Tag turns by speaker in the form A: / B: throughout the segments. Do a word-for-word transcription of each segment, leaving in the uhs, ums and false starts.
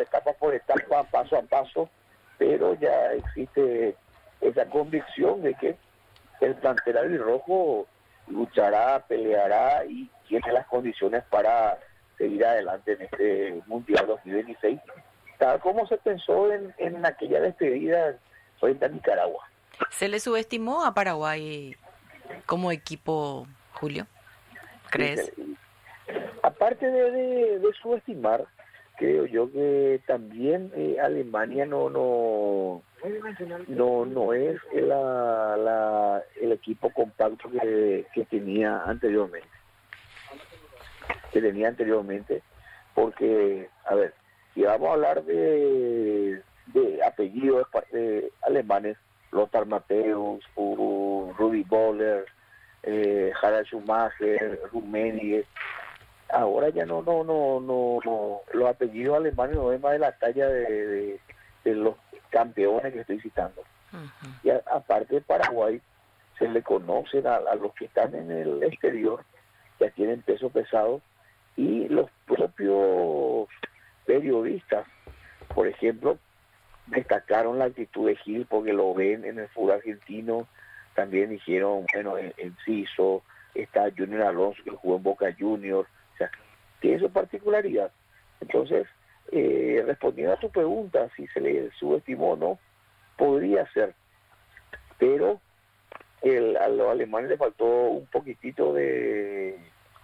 A: etapa por etapa, paso a paso, pero ya existe esa convicción de que el plantel albirrojo luchará, peleará y tiene las condiciones para seguir adelante en este Mundial dos mil veintiséis, tal como se pensó en, en aquella despedida frente a Nicaragua.
B: ¿Se le subestimó a Paraguay como equipo, Julio? ¿Crees?
A: Sí, aparte de, de, de subestimar, creo yo que también eh, Alemania no no no no es la, la, el equipo compacto que, que tenía anteriormente que tenía anteriormente porque, a ver, si vamos a hablar de, de apellidos de alemanes, Lothar Matthäus, Rudi Völler, eh, Harald Schumacher, Rummenigge, ahora ya no, no, no, no, no, los apellidos alemanes no es más de la talla de, de, de los campeones que estoy citando. Uh-huh. Y a, aparte de Paraguay, se le conocen a, a los que están en el exterior, que tienen peso pesado, y los propios periodistas, por ejemplo, destacaron la actitud de Gil porque lo ven en el fútbol argentino. También dijeron, bueno, en Enciso está Junior Alonso, que jugó en Boca Juniors, o sea, tiene su particularidad. Entonces, eh, respondiendo a tu pregunta, si se le subestimó o no, podría ser, pero el, a los alemanes le faltó un poquitito de,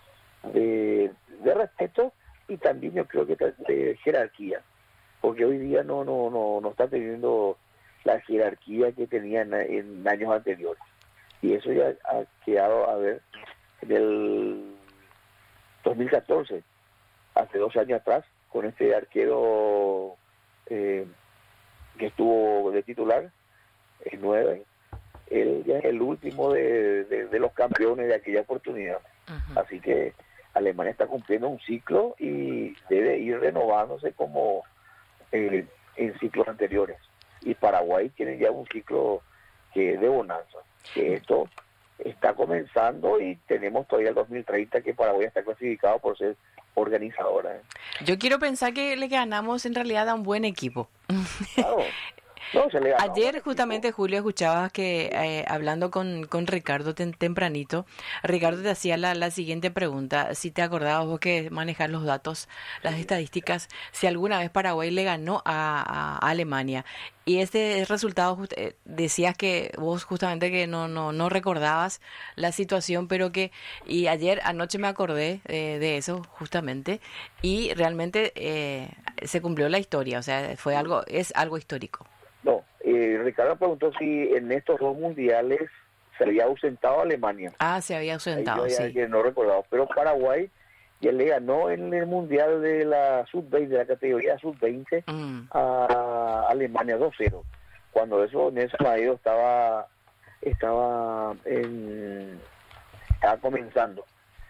A: de, de respeto y también yo creo que de jerarquía, porque hoy día no no no no está teniendo la jerarquía que tenían en años anteriores, y eso ya ha quedado a ver en el dos mil catorce, hace dos años atrás, con este arquero eh, que estuvo de titular, el nueve, él ya es el último de, de, de los campeones de aquella oportunidad. Uh-huh. Así que Alemania está cumpliendo un ciclo y debe ir renovándose como eh, en ciclos anteriores. Y Paraguay tiene ya un ciclo que de bonanza, que esto está comenzando y tenemos todavía el dos mil treinta que Paraguay está clasificado por ser organizadora. ¿eh?
B: Yo quiero pensar que le ganamos en realidad a un buen equipo.
A: Claro. No, se le ganó.
B: Ayer justamente, Julio, escuchabas que eh, hablando con, con Ricardo ten, tempranito, Ricardo te hacía la, la siguiente pregunta, si te acordabas vos que manejar los datos, las estadísticas, si alguna vez Paraguay le ganó a, a Alemania. Y este resultado, just, eh, decías que vos justamente que no no no recordabas la situación, pero que, y ayer anoche me acordé eh, de eso justamente, y realmente eh, se cumplió la historia, o sea, fue algo, es algo histórico.
A: No, eh, Ricardo preguntó si en estos dos mundiales se había ausentado Alemania.
B: Ah, se había ausentado,
A: ya,
B: sí.
A: Que no recordaba, pero Paraguay ya le ganó en el mundial de la sub veinte, de la categoría sub veinte, mm. a Alemania dos cero. Cuando eso Nelson Maído estaba estaba en, estaba comenzando.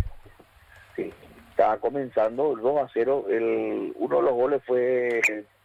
A: Sí, estaba comenzando dos a cero. El, uno de los goles fue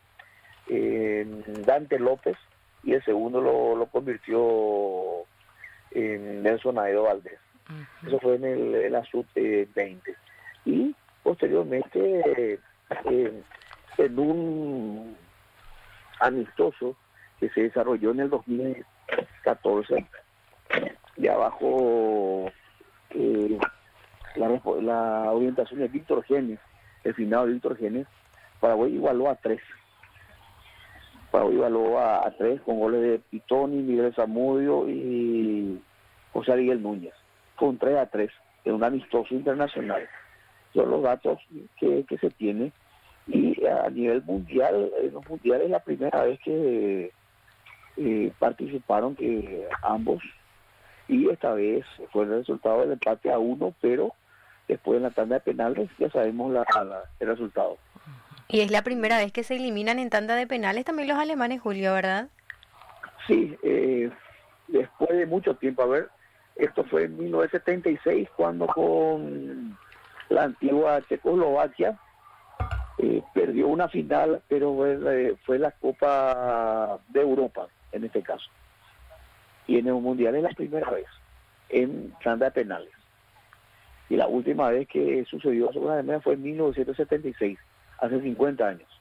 A: eh, Dante López y el segundo lo, lo convirtió en Nelson Maído Valdés. Uh-huh. Eso fue en, el, en la sub veinte. Y posteriormente eh, en un amistoso que se desarrolló en el dos mil catorce, ya bajo eh, la, la orientación de Víctor Genes, el finado de Víctor Genes, Paraguay igualó a tres. Paraguay igualó a, a tres con goles de Pitoni, Miguel Zamudio y José Ariel Núñez, con tres a tres en un amistoso internacional. Son los datos que, que se tiene, y a nivel mundial, en los mundiales es la primera vez que eh, participaron que ambos, y esta vez fue el resultado del empate a uno, pero después en la tanda de penales ya sabemos la, la, el resultado.
C: Y es la primera vez que se eliminan en tanda de penales también los alemanes, Julio, ¿verdad?
A: Sí, eh, después de mucho tiempo. A ver, esto fue en mil novecientos setenta y seis, cuando con la antigua Checoslovaquia eh, perdió una final, pero fue, fue la Copa de Europa en este caso, y en el mundial es la primera vez en tanda de penales, y la última vez que sucedió eso con Alemania fue en mil novecientos setenta y seis, hace cincuenta años.